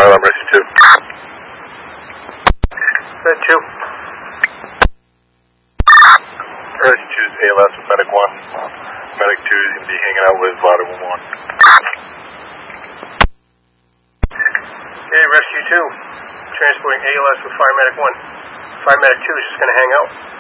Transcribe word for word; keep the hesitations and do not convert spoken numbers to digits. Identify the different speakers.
Speaker 1: fire alarm, Rescue two.
Speaker 2: Red two.
Speaker 1: Rescue two is A L S with Medic one. Medic two is going to be hanging out with Ladder one one.
Speaker 2: Okay, Rescue two. Transporting A L S with Fire Medic one. Fire Medic two is just going to hang out.